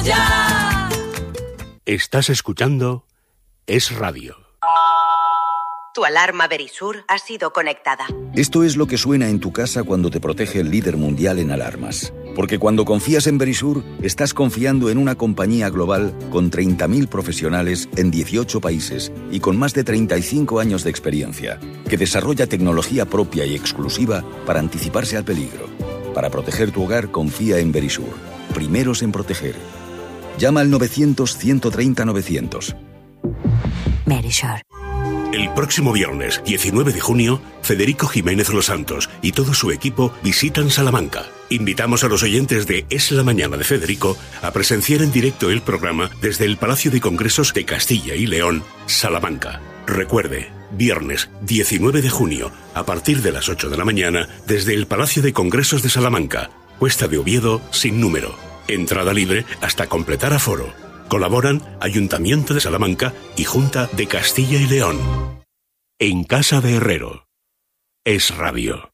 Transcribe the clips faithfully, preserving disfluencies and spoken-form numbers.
Ya. Estás escuchando Es Radio. Tu alarma Verisur ha sido conectada. Esto es lo que suena en tu casa cuando te protege el líder mundial en alarmas. Porque cuando confías en Verisur, estás confiando en una compañía global con treinta mil profesionales en dieciocho países y con más de treinta y cinco años de experiencia, que desarrolla tecnología propia y exclusiva para anticiparse al peligro. Para proteger tu hogar, confía en Verisur. Primeros en proteger. Llama al novecientos, ciento treinta, novecientos. Verisur. El próximo viernes, diecinueve de junio, Federico Jiménez Los Santos y todo su equipo visitan Salamanca. Invitamos a los oyentes de Es la Mañana de Federico a presenciar en directo el programa desde el Palacio de Congresos de Castilla y León, Salamanca. Recuerde, viernes diecinueve de junio, a partir de las ocho de la mañana, desde el Palacio de Congresos de Salamanca, Cuesta de Oviedo, sin número. Entrada libre hasta completar aforo. Colaboran Ayuntamiento de Salamanca y Junta de Castilla y León. En Casa de Herrero. Es Radio.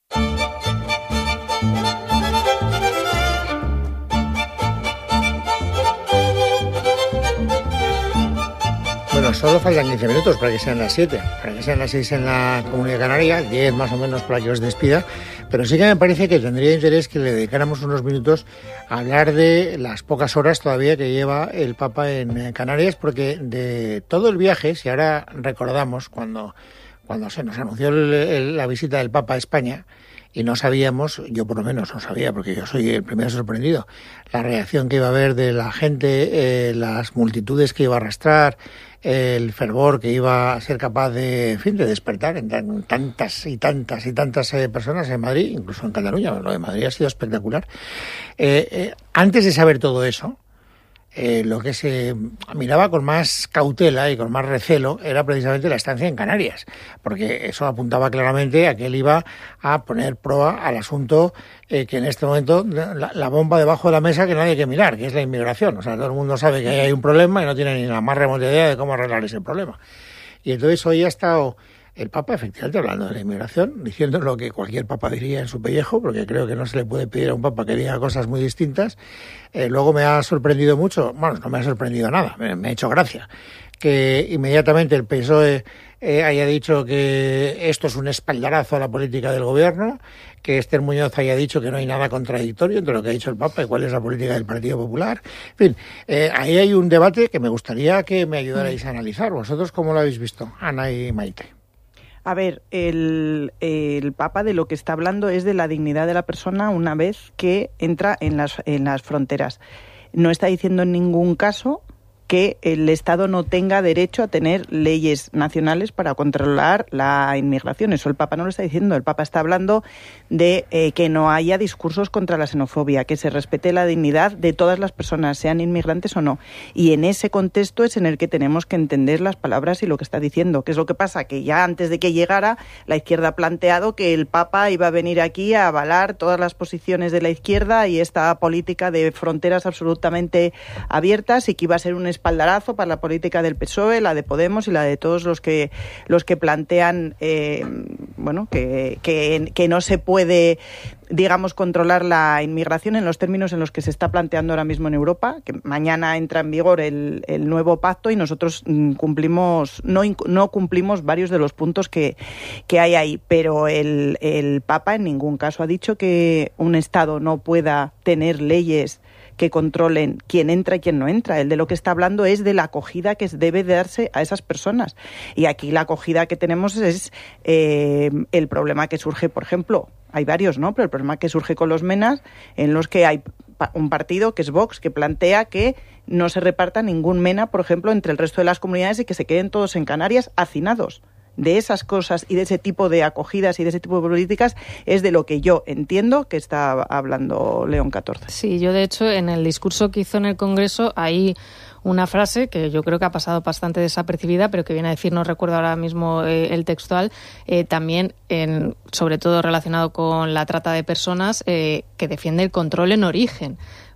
Bueno, solo faltan quince minutos para que sean las siete, para que sean las seis en la Comunidad Canaria, diez más o menos para que os despida, pero sí que me parece que tendría interés que le dedicáramos unos minutos a hablar de las pocas horas todavía que lleva el Papa en Canarias, porque de todo el viaje, si ahora recordamos cuando, cuando se nos anunció el, el, la visita del Papa a España, y no sabíamos, yo por lo menos no sabía, porque yo soy el primero sorprendido, la reacción que iba a haber de la gente, eh, las multitudes que iba a arrastrar, el fervor que iba a ser capaz de, en fin, de despertar en tan, tantas y tantas y tantas eh, personas en Madrid, incluso en Cataluña. Lo de Madrid ha sido espectacular. Eh, eh, antes de saber todo eso, eh, lo que se miraba con más cautela y con más recelo era precisamente la estancia en Canarias, porque eso apuntaba claramente a que él iba a poner proa al asunto eh, que en este momento, la, la bomba debajo de la mesa que nadie hay que mirar, que es la inmigración. O sea, todo el mundo sabe que ahí hay un problema y no tiene ni la más remota idea de cómo arreglar ese problema. Y entonces hoy ha estado el Papa, efectivamente, hablando de la inmigración, diciendo lo que cualquier Papa diría en su pellejo, porque creo que no se le puede pedir a un Papa que diga cosas muy distintas. Eh, luego me ha sorprendido mucho, bueno, no me ha sorprendido nada, me, me ha hecho gracia, que inmediatamente el P S O E eh, haya dicho que esto es un espaldarazo a la política del gobierno, que Esther Muñoz haya dicho que no hay nada contradictorio entre lo que ha dicho el Papa y cuál es la política del Partido Popular. En fin, eh, ahí hay un debate que me gustaría que me ayudarais a analizar. ¿Vosotros cómo lo habéis visto, Ana y Maite? A ver, el, el Papa de lo que está hablando es de la dignidad de la persona una vez que entra en las, en las fronteras. No está diciendo en ningún caso que el Estado no tenga derecho a tener leyes nacionales para controlar la inmigración. Eso el Papa no lo está diciendo. El Papa está hablando de eh, que no haya discursos contra la xenofobia, que se respete la dignidad de todas las personas, sean inmigrantes o no. Y en ese contexto es en el que tenemos que entender las palabras y lo que está diciendo. ¿Qué es lo que pasa? Que ya antes de que llegara, la izquierda ha planteado que el Papa iba a venir aquí a avalar todas las posiciones de la izquierda y esta política de fronteras absolutamente abiertas, y que iba a ser un espaldarazo para la política del P S O E, la de Podemos y la de todos los que los que plantean eh, bueno que, que, que no se puede, digamos, controlar la inmigración en los términos en los que se está planteando ahora mismo en Europa, que mañana entra en vigor el, el nuevo pacto y nosotros cumplimos no, no cumplimos varios de los puntos que, que hay ahí, pero el, el Papa en ningún caso ha dicho que un Estado no pueda tener leyes que controlen quién entra y quién no entra. Él de lo que está hablando es de la acogida que debe darse a esas personas. Y aquí la acogida que tenemos es eh, el problema que surge, por ejemplo, hay varios, ¿no? Pero el problema que surge con los MENAs, en los que hay un partido, que es Vox, que plantea que no se reparta ningún MENA, por ejemplo, entre el resto de las comunidades y que se queden todos en Canarias hacinados. De esas cosas y de ese tipo de acogidas y de ese tipo de políticas es de lo que yo entiendo que está hablando León catorce. Sí, yo de hecho en el discurso que hizo en el Congreso hay una frase que yo creo que ha pasado bastante desapercibida, pero que viene a decir, no recuerdo ahora mismo eh, el textual, eh, también en, sobre todo relacionado con la trata de personas, eh, que defiende el control en origen.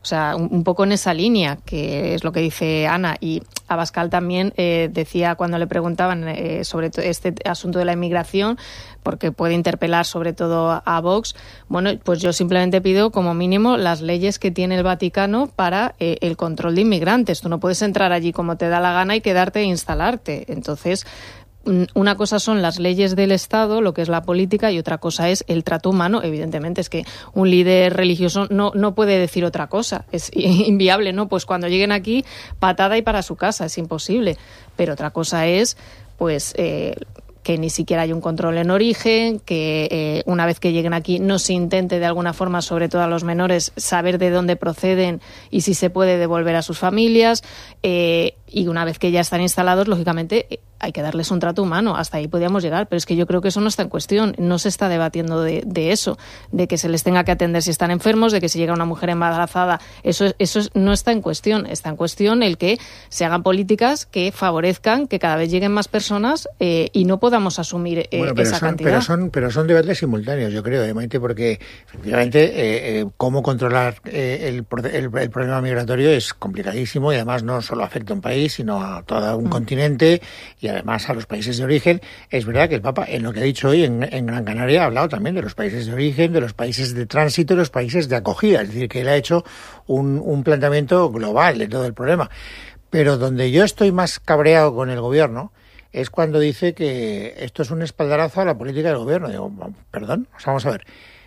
O sea, un, un poco en esa línea, que es lo que dice Ana. Y Abascal también eh, decía cuando le preguntaban eh, sobre este asunto de la inmigración, porque puede interpelar sobre todo a, a Vox, bueno, pues yo simplemente pido como mínimo las leyes que tiene el Vaticano para eh, el control de inmigrantes. Tú no puedes entrar allí como te da la gana y quedarte e instalarte. Entonces, una cosa son las leyes del Estado, lo que es la política, y otra cosa es el trato humano. Evidentemente es que un líder religioso no, no puede decir otra cosa, es inviable, ¿no? Pues cuando lleguen aquí, patada y para su casa, es imposible. Pero otra cosa es, pues... Eh, que ni siquiera hay un control en origen, que eh, una vez que lleguen aquí no se intente de alguna forma, sobre todo a los menores, saber de dónde proceden y si se puede devolver a sus familias. Eh, y una vez que ya están instalados, lógicamente hay que darles un trato humano. Hasta ahí podríamos llegar, pero es que yo creo que eso no está en cuestión. No se está debatiendo de, de eso, de que se les tenga que atender si están enfermos, de que si llega una mujer embarazada, eso, eso no está en cuestión. Está en cuestión el que se hagan políticas que favorezcan que cada vez lleguen más personas eh, y no podamos asumir eh, bueno, pero esa son, cantidad. Pero son, pero son debates simultáneos, yo creo, ¿eh, Maite? Porque efectivamente eh, eh, cómo controlar eh, el, el, el problema migratorio es complicadísimo y además no solo afecta a un país, sino a todo un mm. continente y además a los países de origen. Es verdad que el Papa, en lo que ha dicho hoy en, en Gran Canaria, ha hablado también de los países de origen, de los países de tránsito y los países de acogida. Es decir, que él ha hecho un, un planteamiento global de todo el problema. Pero donde yo estoy más cabreado con el gobierno es cuando dice que esto es un espaldarazo a la política del gobierno. Digo, perdón, o sea, vamos a ver.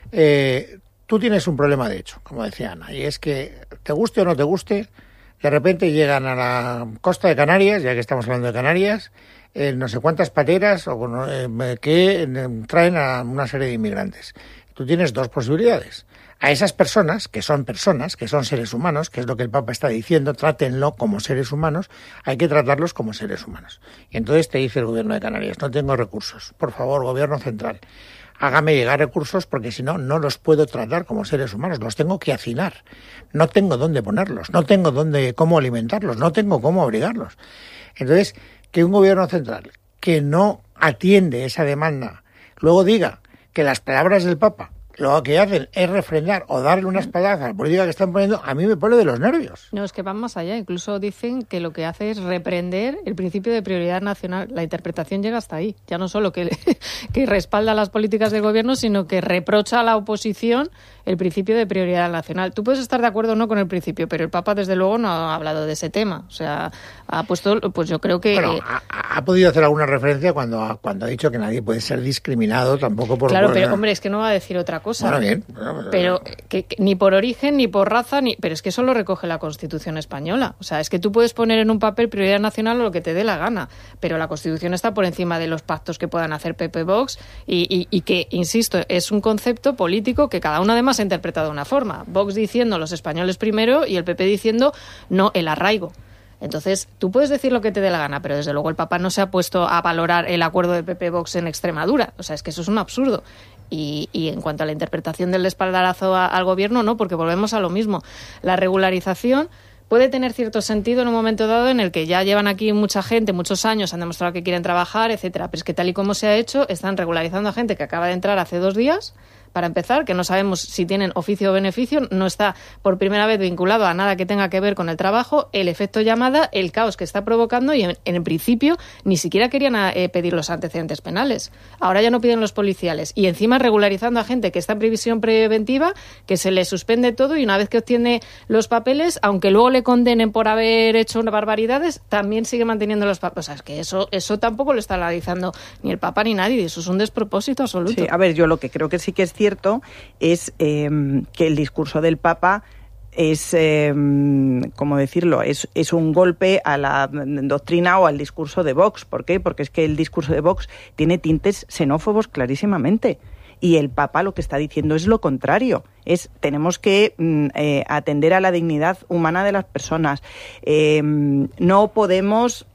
Eh, tú tienes un problema de hecho, como decía Ana, y es que, te guste o no te guste, de repente llegan a la costa de Canarias, ya que estamos hablando de Canarias, eh, no sé cuántas pateras o, eh, que eh, traen a una serie de inmigrantes. Tú tienes dos posibilidades. A esas personas, que son personas, que son seres humanos, que es lo que el Papa está diciendo, trátenlo como seres humanos, hay que tratarlos como seres humanos. Y entonces te dice el gobierno de Canarias, no tengo recursos, por favor, gobierno central, hágame llegar recursos porque si no, no los puedo tratar como seres humanos, los tengo que hacinar, no tengo dónde ponerlos, no tengo dónde, cómo alimentarlos, no tengo cómo abrigarlos. Entonces, que un gobierno central que no atiende esa demanda, luego diga que las palabras del Papa lo que hacen es refrendar o darle una espaldaza a la política que están poniendo, a mí me pone de los nervios. No, es que van más allá. Incluso dicen que lo que hace es reprender el principio de prioridad nacional. La interpretación llega hasta ahí. Ya no solo que, que respalda las políticas del gobierno, sino que reprocha a la oposición el principio de prioridad nacional. Tú puedes estar de acuerdo o no con el principio, pero el Papa, desde luego, no ha hablado de ese tema. O sea, ha puesto, pues yo creo que... Bueno, ha, ha podido hacer alguna referencia cuando, cuando ha dicho que nadie puede ser discriminado tampoco por... Claro, por, pero, hombre, es que no va a decir otra cosa. Bueno, bien. Pero que, que, ni por origen, ni por raza, ni pero es que eso lo recoge la Constitución española. O sea, es que tú puedes poner en un papel prioridad nacional o lo que te dé la gana, pero la Constitución está por encima de los pactos que puedan hacer P P Vox y, y, y que, insisto, es un concepto político que cada uno además ha interpretado de una forma. Vox diciendo los españoles primero y el P P diciendo no, el arraigo. Entonces, tú puedes decir lo que te dé la gana, pero desde luego el Papa no se ha puesto a valorar el acuerdo de P P Vox en Extremadura. O sea, es que eso es un absurdo. Y, y en cuanto a la interpretación del espaldarazo a, al gobierno, no, porque volvemos a lo mismo. La regularización puede tener cierto sentido en un momento dado en el que ya llevan aquí mucha gente, muchos años, han demostrado que quieren trabajar, etcétera. Pero es que tal y como se ha hecho, están regularizando a gente que acaba de entrar hace dos días, para empezar, que no sabemos si tienen oficio o beneficio, no está por primera vez vinculado a nada que tenga que ver con el trabajo, el efecto llamada, el caos que está provocando y en, en principio ni siquiera querían eh, pedir los antecedentes penales. Ahora ya no piden los policiales y encima regularizando a gente que está en previsión preventiva, que se le suspende todo y una vez que obtiene los papeles, aunque luego le condenen por haber hecho barbaridades, también sigue manteniendo los papeles. O sea, es que eso, eso tampoco lo está analizando ni el Papa ni nadie, eso es un despropósito absoluto. Sí, a ver, yo lo que creo que sí que es cierto cierto es eh, que el discurso del Papa es, eh, ¿cómo decirlo?, es, es un golpe a la doctrina o al discurso de Vox. ¿Por qué? Porque es que el discurso de Vox tiene tintes xenófobos clarísimamente. Y el Papa lo que está diciendo es lo contrario. Es tenemos que eh, atender a la dignidad humana de las personas. Eh, no podemos...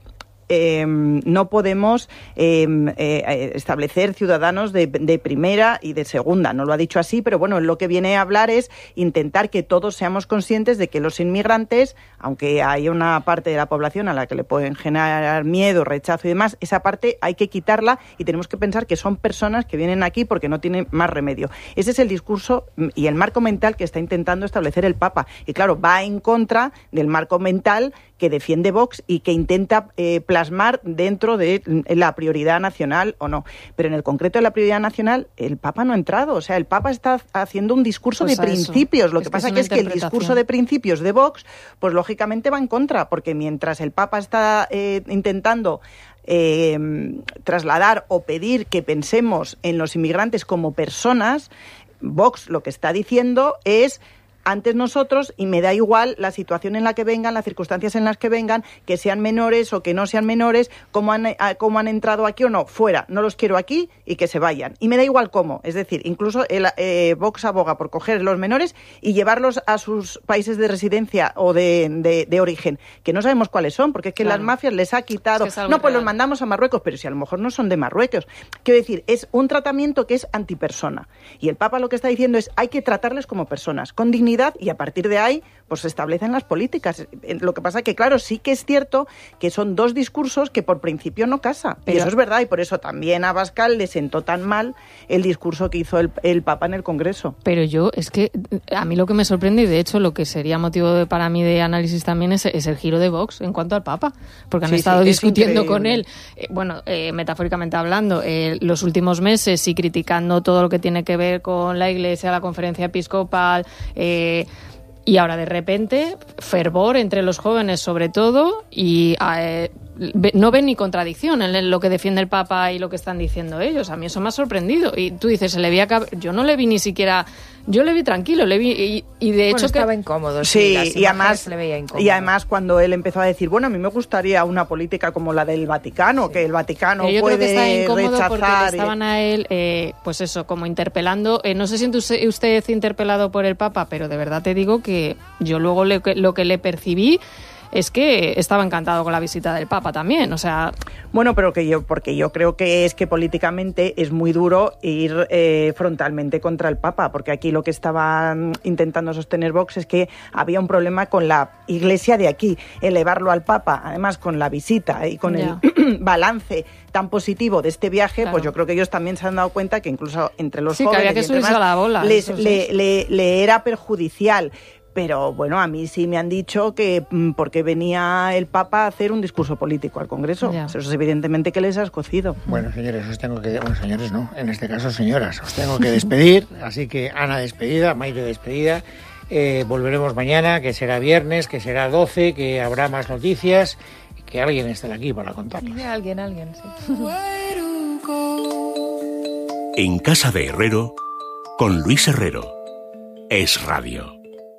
eh, no podemos eh, eh, establecer ciudadanos de, de primera y de segunda. No lo ha dicho así, pero bueno, lo que viene a hablar es intentar que todos seamos conscientes de que los inmigrantes, aunque hay una parte de la población a la que le pueden generar miedo, rechazo y demás, esa parte hay que quitarla y tenemos que pensar que son personas que vienen aquí porque no tienen más remedio. Ese es el discurso y el marco mental que está intentando establecer el Papa. Y claro, va en contra del marco mental que defiende Vox y que intenta eh, plasmar dentro de la prioridad nacional o no. Pero en el concreto de la prioridad nacional, el Papa no ha entrado. O sea, el Papa está haciendo un discurso pues de principios. Eso. Lo que es pasa que, que es que el discurso de principios de Vox, pues lógicamente va en contra, porque mientras el Papa está eh, intentando eh, trasladar o pedir que pensemos en los inmigrantes como personas, Vox lo que está diciendo es: antes nosotros, y me da igual la situación en la que vengan, las circunstancias en las que vengan, que sean menores o que no sean menores, cómo han, cómo han entrado aquí o no, fuera, no los quiero aquí y que se vayan. Y me da igual cómo, es decir, incluso el eh, Vox aboga por coger los menores y llevarlos a sus países de residencia o de, de, de origen, que no sabemos cuáles son, porque es que claro, las mafias les ha quitado, es que es no, pues real. Los mandamos a Marruecos, pero si a lo mejor no son de Marruecos. Quiero decir, es un tratamiento que es antipersona. Y el Papa lo que está diciendo es: hay que tratarles como personas, con dignidad, y a partir de ahí pues se establecen las políticas. Lo que pasa que, claro, sí que es cierto que son dos discursos que por principio no casan. Pero... y eso es verdad, y por eso también a Abascal le sentó tan mal el discurso que hizo el, el Papa en el Congreso. Pero yo, es que a mí lo que me sorprende, y de hecho lo que sería motivo de, para mí de análisis también, es, es el giro de Vox en cuanto al Papa, porque han sí, estado sí, discutiendo con él, eh, bueno, eh, metafóricamente hablando, eh, los últimos meses y criticando todo lo que tiene que ver con la Iglesia, la conferencia episcopal, eh, y ahora de repente fervor entre los jóvenes sobre todo, y eh, no ven ni contradicción en lo que defiende el Papa y lo que están diciendo ellos. A mí eso me ha sorprendido. Y tú dices, se le vi a cab- yo no le vi ni siquiera, yo le vi tranquilo, le vi y, y de hecho bueno, estaba que... incómodo. Sí, sí y además le veía incómodo. Y además cuando él empezó a decir, bueno, a mí me gustaría una política como la del Vaticano, sí. que el Vaticano yo puede creo que está incómodo rechazar. Porque le estaban a él, eh, pues eso, como interpelando. Eh, no se siente usted, usted interpelado por el Papa, pero de verdad te digo que yo luego le, lo que le percibí es que estaba encantado con la visita del Papa también, o sea... Bueno, pero que yo, porque yo creo que es que políticamente es muy duro ir eh, frontalmente contra el Papa, porque aquí lo que estaban intentando sostener Vox es que había un problema con la Iglesia de aquí, elevarlo al Papa, además con la visita y con ya. el balance tan positivo de este viaje, claro. Pues yo creo que ellos también se han dado cuenta que incluso entre los sí, jóvenes que había que subirse a la bola, les, le, le, le era perjudicial. Pero bueno, a mí sí me han dicho que porque venía el Papa a hacer un discurso político al Congreso. Ya. Eso es evidentemente que les ha escocido. Bueno, señores, os tengo que... Bueno, señores no, en este caso señoras. Os tengo que despedir, así que Ana despedida, Maite despedida. Eh, volveremos mañana, que será viernes, que será doce, que habrá más noticias y que alguien estará aquí para contarnos. Alguien, alguien, sí. En Casa de Herrero, con Luis Herrero. Es Radio.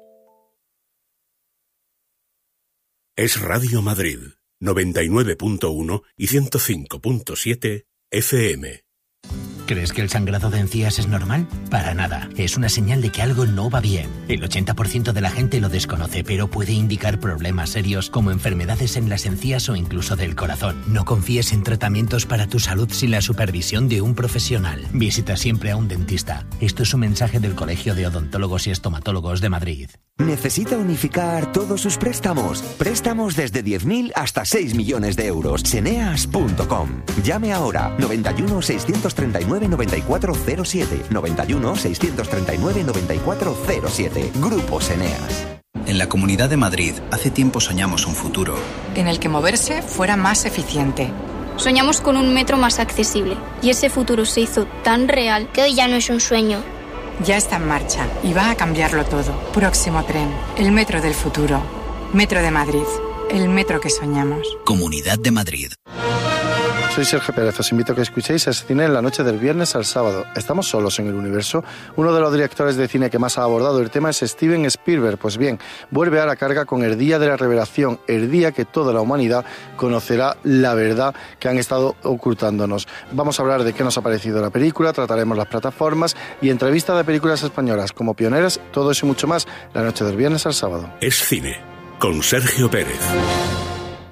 Es Radio Madrid, noventa y nueve punto uno y ciento cinco punto siete F M. ¿Crees que el sangrado de encías es normal? Para nada. Es una señal de que algo no va bien. El ochenta por ciento de la gente lo desconoce, pero puede indicar problemas serios como enfermedades en las encías o incluso del corazón. No confíes en tratamientos para tu salud sin la supervisión de un profesional. Visita siempre a un dentista. Esto es un mensaje del Colegio de Odontólogos y Estomatólogos de Madrid. ¿Necesita unificar todos sus préstamos? Préstamos desde diez mil hasta seis millones de euros. Seneas punto com. Llame ahora. noventa y uno, seiscientos treinta y nueve, noventa y cuatro cero siete. noventa y uno, seiscientos treinta y nueve, noventa y cuatro cero siete. Grupo Seneas. En la Comunidad de Madrid, hace tiempo soñamos un futuro en el que moverse fuera más eficiente. Soñamos con un metro más accesible. Y ese futuro se hizo tan real que hoy ya no es un sueño. Ya está en marcha y va a cambiarlo todo. Próximo tren, el metro del futuro. Metro de Madrid, el metro que soñamos. Comunidad de Madrid. Soy Sergio Pérez, os invito a que escuchéis el cine en la noche del viernes al sábado. ¿Estamos solos en el universo? Uno de los directores de cine que más ha abordado el tema es Steven Spielberg. Pues bien, vuelve a la carga con el Día de la Revelación, el día que toda la humanidad conocerá la verdad que han estado ocultándonos. Vamos a hablar de qué nos ha parecido la película, trataremos las plataformas y entrevistas de películas españolas como pioneras, todo eso y mucho más la noche del viernes al sábado. Es cine, con Sergio Pérez.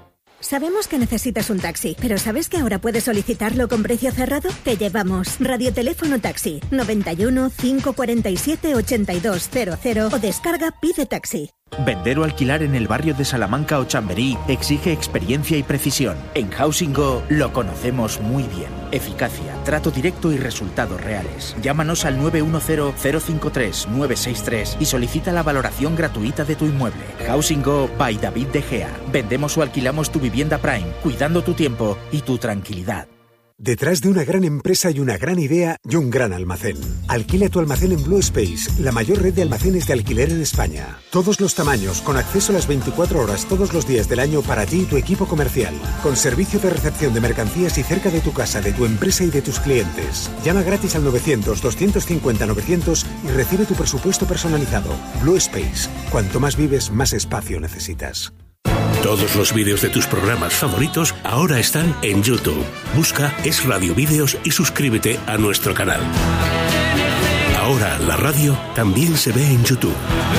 Sabemos que necesitas un taxi, pero ¿sabes que ahora puedes solicitarlo con precio cerrado? Te llevamos Radioteléfono Taxi noventa y uno, cinco cuarenta y siete, ochenta y dos cero cero o descarga Pide Taxi. Vender o alquilar en el barrio de Salamanca o Chamberí exige experiencia y precisión. En Housing Go lo conocemos muy bien. Eficacia, trato directo y resultados reales. Llámanos al nueve uno cero, cero cinco tres, nueve seis tres y solicita la valoración gratuita de tu inmueble. Housing Go by David De Gea. Vendemos o alquilamos tu vivienda Prime, cuidando tu tiempo y tu tranquilidad. Detrás de una gran empresa hay una gran idea y un gran almacén. Alquila tu almacén en Blue Space, la mayor red de almacenes de alquiler en España. Todos los tamaños, con acceso a las veinticuatro horas todos los días del año para ti y tu equipo comercial. Con servicio de recepción de mercancías y cerca de tu casa, de tu empresa y de tus clientes. Llama gratis al novecientos, doscientos cincuenta, novecientos y recibe tu presupuesto personalizado. Blue Space. Cuanto más vives, más espacio necesitas. Todos los vídeos de tus programas favoritos ahora están en YouTube. Busca Es Radio Vídeos y suscríbete a nuestro canal. Ahora la radio también se ve en YouTube.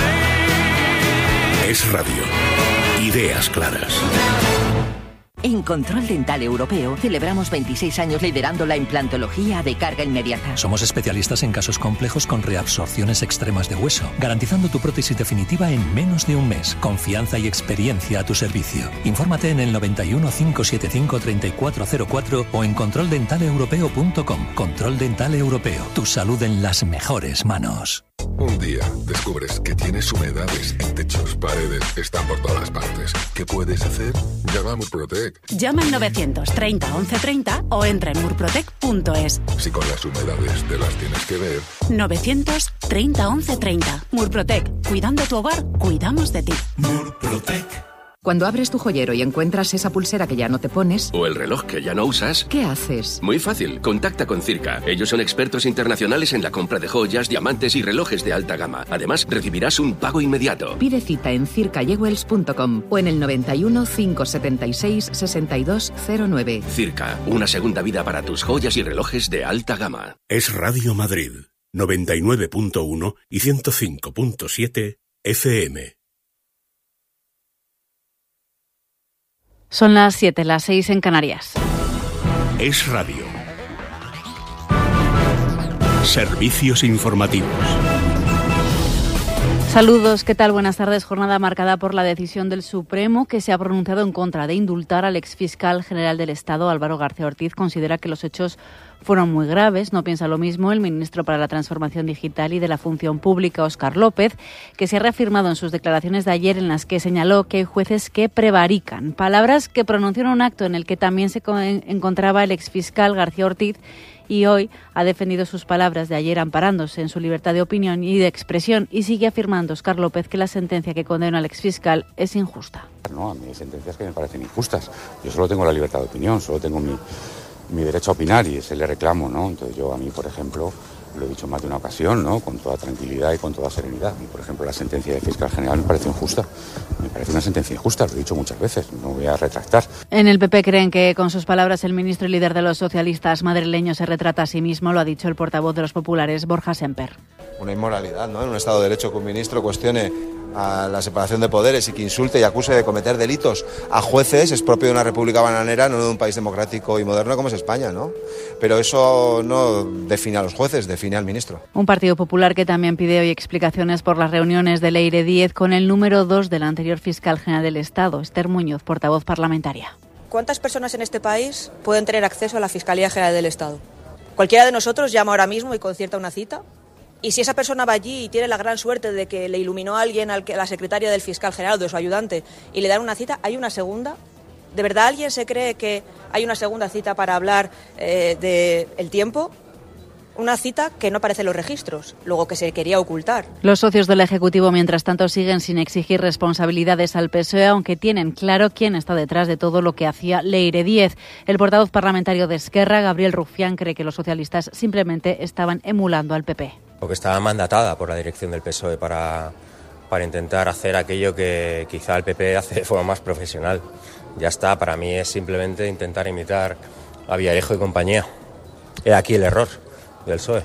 Es Radio. Ideas claras. En Control Dental Europeo celebramos veintiséis años liderando la implantología de carga inmediata. Somos especialistas en casos complejos con reabsorciones extremas de hueso, garantizando tu prótesis definitiva en menos de un mes. Confianza y experiencia a tu servicio. Infórmate en el noventa y uno, cinco setenta y cinco, treinta y cuatro cero cuatro o en control dental europeo punto com. Control Dental Europeo. Tu salud en las mejores manos. Un día descubres que tienes humedades en techos, paredes, están por todas partes. ¿Qué puedes hacer? Llama a Murprotec. Llama al novecientos treinta, once treinta o entra en murprotec punto es. Si con las humedades te las tienes que ver. novecientos treinta, once treinta. Murprotec. Cuidando tu hogar, cuidamos de ti. Murprotec. Cuando abres tu joyero y encuentras esa pulsera que ya no te pones... O el reloj que ya no usas... ¿Qué haces? Muy fácil, contacta con Circa. Ellos son expertos internacionales en la compra de joyas, diamantes y relojes de alta gama. Además, recibirás un pago inmediato. Pide cita en circa jewels punto com o en el noventa y uno, cinco setenta y seis, sesenta y dos cero nueve. Circa, una segunda vida para tus joyas y relojes de alta gama. Es Radio Madrid, noventa y nueve punto uno y ciento cinco punto siete F M. Son las siete, las seis en Canarias. Es Radio. Servicios informativos. Saludos, ¿qué tal? Buenas tardes. Jornada marcada por la decisión del Supremo que se ha pronunciado en contra de indultar al exfiscal general del Estado, Álvaro García Ortiz. Considera que los hechos fueron muy graves. No piensa lo mismo el ministro para la Transformación Digital y de la Función Pública, Óscar López, que se ha reafirmado en sus declaraciones de ayer en las que señaló que hay jueces que prevarican. Palabras que pronunció en un acto en el que también se encontraba el exfiscal García Ortiz, y hoy ha defendido sus palabras de ayer amparándose en su libertad de opinión y de expresión, y sigue afirmando Óscar López que la sentencia que condena al exfiscal es injusta. No, a mí hay sentencias que me parecen injustas. Yo solo tengo la libertad de opinión, solo tengo mi, mi derecho a opinar y ese le reclamo, ¿no? Entonces yo a mí, por ejemplo, lo he dicho más de una ocasión, ¿no? Con toda tranquilidad y con toda serenidad. Y, por ejemplo, la sentencia del fiscal general me parece injusta. Me parece una sentencia injusta, lo he dicho muchas veces, no voy a retractar. En el P P creen que, con sus palabras, el ministro y líder de los socialistas madrileños se retrata a sí mismo, lo ha dicho el portavoz de los populares, Borja Semper. Una inmoralidad, ¿no? En un Estado de Derecho que un ministro cuestione a la separación de poderes y que insulte y acuse de cometer delitos a jueces es propio de una república bananera, no de un país democrático y moderno como es España, ¿no? Pero eso no define a los jueces, define al ministro. Un Partido Popular que también pide hoy explicaciones por las reuniones de Leire Díez con el número dos del anterior fiscal general del Estado, Esther Muñoz, portavoz parlamentaria. ¿Cuántas personas en este país pueden tener acceso a la Fiscalía General del Estado? Cualquiera de nosotros llama ahora mismo y concierta una cita. Y si esa persona va allí y tiene la gran suerte de que le iluminó a alguien, a la secretaria del fiscal general o de su ayudante, y le dan una cita, ¿hay una segunda? ¿De verdad alguien se cree que hay una segunda cita para hablar eh, del tiempo? Una cita que no aparece en los registros, luego que se quería ocultar. Los socios del Ejecutivo, mientras tanto, siguen sin exigir responsabilidades al P S O E, aunque tienen claro quién está detrás de todo lo que hacía Leire Díez. El portavoz parlamentario de Esquerra, Gabriel Rufián, cree que los socialistas simplemente estaban emulando al P P. Porque estaba mandatada por la dirección del P S O E para, para intentar hacer aquello que quizá el P P hace de forma más profesional. Ya está, para mí es simplemente intentar imitar a Villarejo y compañía. He aquí el error del P S O E.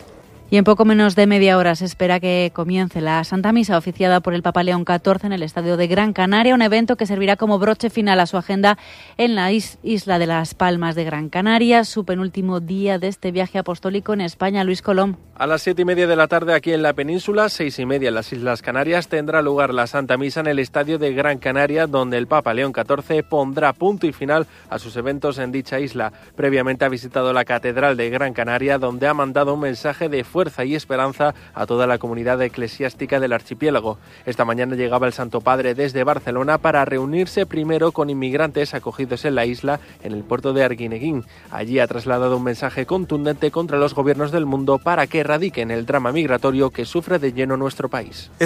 Y en poco menos de media hora se espera que comience la Santa Misa oficiada por el Papa León catorce en el Estadio de Gran Canaria, un evento que servirá como broche final a su agenda en la isla de Las Palmas de Gran Canaria, su penúltimo día de este viaje apostólico en España. Luis Colom. A las siete y media de la tarde aquí en la península, seis y media en las Islas Canarias, tendrá lugar la Santa Misa en el Estadio de Gran Canaria, donde el Papa León catorce pondrá punto y final a sus eventos en dicha isla. Previamente ha visitado la Catedral de Gran Canaria, donde ha mandado un mensaje de fuerza y esperanza a toda la comunidad eclesiástica del archipiélago. Esta mañana llegaba el Santo Padre desde Barcelona para reunirse primero con inmigrantes acogidos en la isla en el puerto de Arguineguín. Allí ha trasladado un mensaje contundente contra los gobiernos del mundo para que erradiquen el drama migratorio que sufre de lleno nuestro país.